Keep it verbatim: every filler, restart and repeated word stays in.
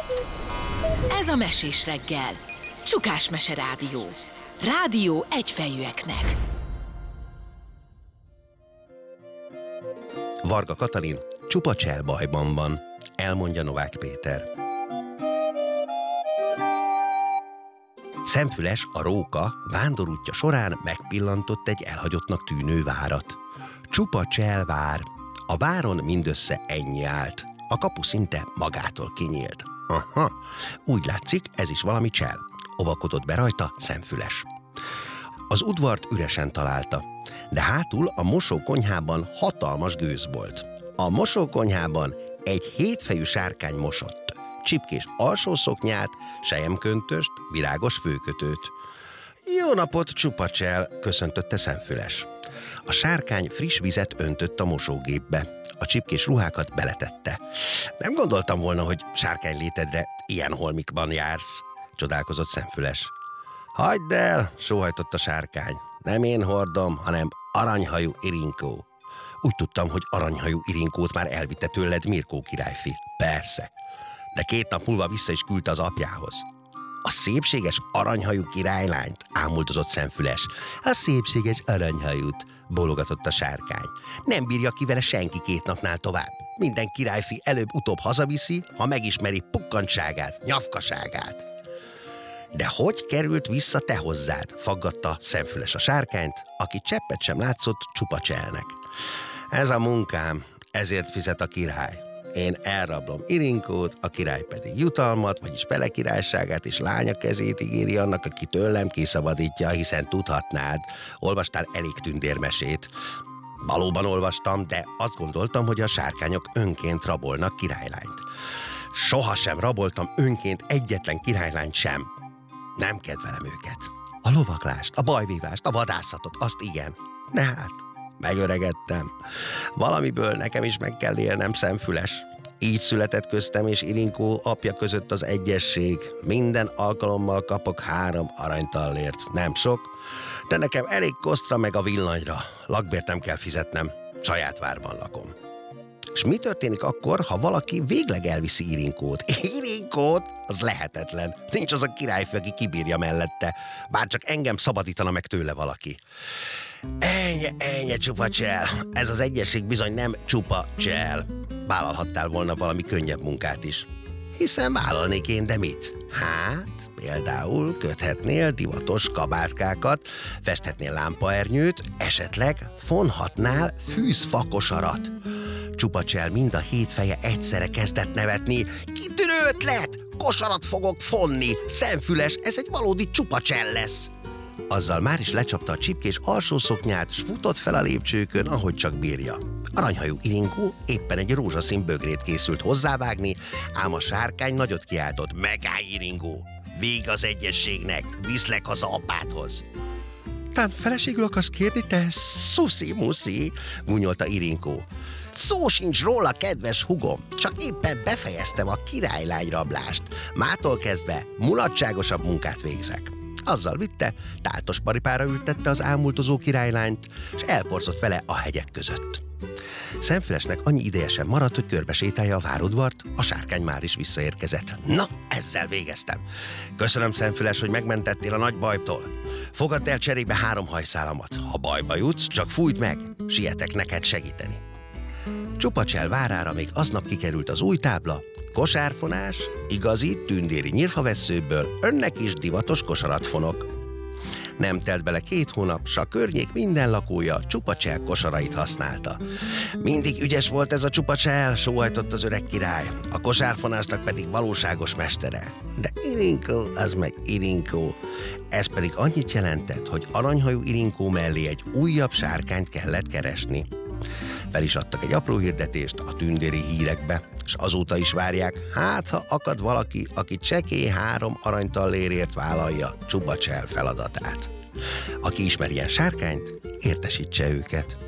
Ez a Mesés reggel. Csukás Mese Rádió. Rádió egyfejűeknek. Varga Katalin csupa cselbajban van, elmondja Novák Péter. Szemfüles, a róka vándorútja során megpillantott egy elhagyottnak tűnő várat. Csupa cselvár. A váron mindössze ennyi állt. A kapu szinte magától kinyílt. Aha, úgy látszik, ez is valami csel. Ovakodott be rajta Szemfüles. Az udvart üresen találta, de hátul a mosókonyhában hatalmas gőz volt. A mosókonyhában egy hétfejű sárkány mosott, csipkés alsószoknyát, selyemköntöst, virágos főkötőt. Jó napot, csupa csel, köszöntötte Szemfüles. A sárkány friss vizet öntött a mosógépbe. A csipkés ruhákat beletette. Nem gondoltam volna, hogy sárkány létedre ilyen holmikban jársz, csodálkozott Szemfüles. Hagyd el, sóhajtott a sárkány. Nem én hordom, hanem aranyhajú Irinkó. Úgy tudtam, hogy aranyhajú Irinkót már elvitte tőled Mirkó királyfi. Persze. De két nap múlva vissza is küldte az apjához. A szépséges aranyhajú királylányt, ámuldozott Szemfüles. A szépséges aranyhajút, bólogatott a sárkány. Nem bírja ki vele senki két napnál tovább. Minden királyfi előbb-utóbb hazaviszi, ha megismeri pukkantságát, nyafkaságát. De hogy került vissza te hozzád? Faggatta Szemfüles a sárkányt, aki cseppet sem látszott csupa cselnek. Ez a munkám, ezért fizet a király. Én elrablom Irinkót, a király pedig jutalmat, vagyis Pele királyságát és lánya kezét ígéri annak, aki tőlem kiszabadítja, hiszen tudhatnád, olvastál elég tündérmesét. Valóban olvastam, de azt gondoltam, hogy a sárkányok önként rabolnak királylányt. Sohasem raboltam önként egyetlen királylányt sem. Nem kedvelem őket. A lovaglást, a bajvívást, a vadászatot, azt igen. De hát, megöregedtem. Valamiből nekem is meg kell élnem, Szemfüles. Így született köztem és Irinkó apja között az egyesség. Minden alkalommal kapok három aranytallért. Nem sok, de nekem elég kosztra meg a villanyra. Lakbért nem kell fizetnem, saját várban lakom. És mi történik akkor, ha valaki végleg elviszi Irinkót? Irinkót? Az lehetetlen. Nincs az a királyfő, aki kibírja mellette. Bár csak engem szabadítana meg tőle valaki. Ennyi, ennyi, csupa csel. Ez az egyesség bizony nem csupa csel. Vállalhattál volna valami könnyebb munkát is. Hiszen vállalnék én, de mit? Hát, például köthetnél divatos kabátkákat, festhetnél lámpaernyőt, esetleg fonhatnál fűzfakosarat. Csupa csel mind a hét feje egyszerre kezdett nevetni. Kitűnő ötlet! Kosarat fogok fonni! Szemfüles, ez egy valódi csupa csel lesz! Azzal már is lecsapta a csipkés alsószoknyát, s futott fel a lépcsőkön, ahogy csak bírja. Aranyhajú Irinkó éppen egy rózsaszín bögrét készült hozzávágni, ám a sárkány nagyot kiáltott. Megállj, Irinkó! Vég az egyességnek! Viszlek haza apádhoz! Tán feleségül akarsz kérni, te szuszi-muszi, gúnyolta Irinkó. Szó sincs róla, kedves hugom, csak éppen befejeztem a királylányrablást. Mától kezdve mulatságosabb munkát végzek. Azzal vitte, táltos paripára ültette az ámultozó királylányt, és elporzott vele a hegyek között. Szemfülesnek annyi ideje sem maradt, hogy körbesétálja a várodvart, a sárkány már is visszaérkezett. Na, ezzel végeztem. Köszönöm, Szemfüles, hogy megmentettél a nagy bajtól. Fogadd el cserébe három hajszálamat. Ha bajba jutsz, csak fújd meg, sietek neked segíteni. Csupa csel várára még aznap kikerült az új tábla, kosárfonás, igazi tündéri nyírfavesszőből önnek is divatos kosarat fonok. Nem telt bele két hónap, s a környék minden lakója csupa csel kosarait használta. Mindig ügyes volt ez a csupa csel, sóhajtott az öreg király, a kosárfonásnak pedig valóságos mestere. De Irinkó, az meg Irinkó. Ez pedig annyit jelentett, hogy aranyhajú Irinkó mellé egy újabb sárkányt kellett keresni. Fel is adtak egy apró hirdetést a tündéri hírekbe, és azóta is várják, hát ha akad valaki, aki csekély három aranytallérért vállalja csupa csel feladatát. Aki ismer ilyen sárkányt, értesítse őket.